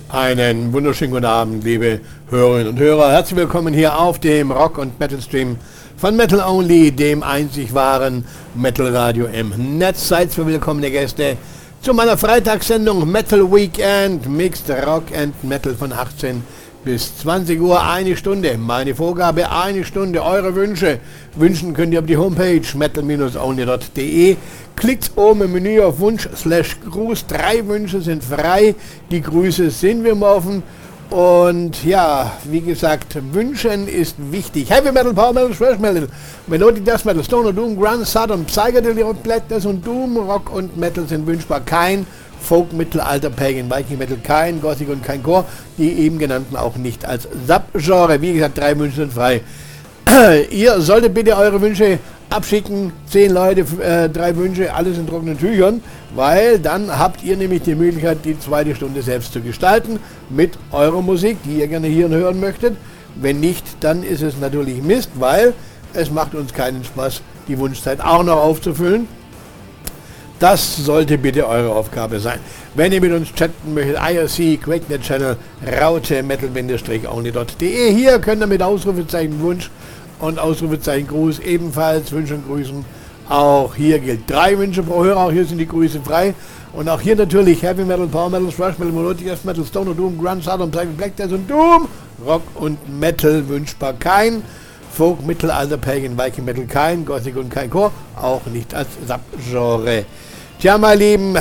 Einen wunderschönen guten Abend, liebe Hörerinnen und Hörer. Herzlich willkommen hier auf dem Rock- und Metal-Stream von Metal Only, dem einzig wahren Metal-Radio im Netz. Seid willkommene Gäste zu meiner Freitagssendung Metal Weekend, Mixed Rock and Metal von 18 bis 20 Uhr, eine Stunde. Meine Vorgabe, eine Stunde, eure Wünsche. Wünschen könnt ihr auf die Homepage metal-only.de. Klickt oben im Menü auf Wunsch/Gruß. 3 Wünsche sind frei. Die Grüße sind wir offen. Und ja, wie gesagt, wünschen ist wichtig. Heavy Metal, Power Metal, Thrash Metal, Melodic Death Metal, Stoner, Doom, Grunge, Southern, Psychedelic, Black Death und Doom, Rock und Metal sind wünschbar. Kein Folk, Mittelalter, Pagan, Viking Metal, kein Gothic und kein Core. Die eben genannten auch nicht als Subgenre. Wie gesagt, 3 Wünsche sind frei. Ihr solltet bitte eure Wünsche abschicken, 10 Leute, 3 Wünsche, alles in trockenen Tüchern, weil dann habt ihr nämlich die Möglichkeit, die zweite Stunde selbst zu gestalten mit eurer Musik, die ihr gerne hier hören möchtet. Wenn nicht, dann ist es natürlich Mist, weil es macht uns keinen Spaß, die Wunschzeit auch noch aufzufüllen. Das sollte bitte eure Aufgabe sein. Wenn ihr mit uns chatten möchtet, IRC, QuakeNet Channel, Raute, metal-only.de. Hier könnt ihr mit Ausrufezeichen Wunsch und Ausrufezeichen Gruß ebenfalls Wünschen und Grüßen. Auch hier gilt 3 Wünsche pro Hörer, auch hier sind die Grüße frei. Und auch hier natürlich Heavy Metal, Power Metal, Thrash Metal, Melodic Death Metal, Stoner, Doom, Grunge, Southern, Psychedelic, Black Death und Doom. Rock und Metal wünschbar kein. Folk, Mittelalter, Pagan, Viking Metal kein. Gothic und kein Core, auch nicht als Subgenre. Tja, meine Lieben,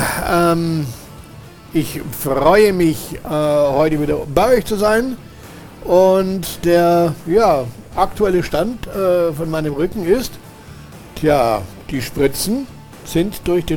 ich freue mich, heute wieder bei euch zu sein. Und der aktuelle Stand von meinem Rücken ist, die Spritzen sind durch den